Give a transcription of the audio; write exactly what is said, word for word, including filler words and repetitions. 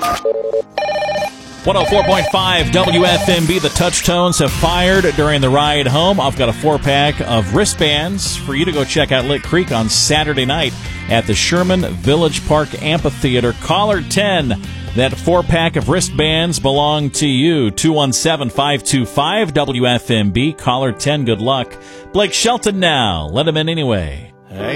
one oh four point five W F M B. The Touchtones have fired during the ride home. I've got a four-pack of wristbands for you to go check out Lick Creek on Saturday night at the Sherman Village Park Amphitheater. Caller ten. That four-pack of wristbands belong to you. two one seven, five two five, W F M B. Caller ten, good luck. Blake Shelton now. Let him in anyway.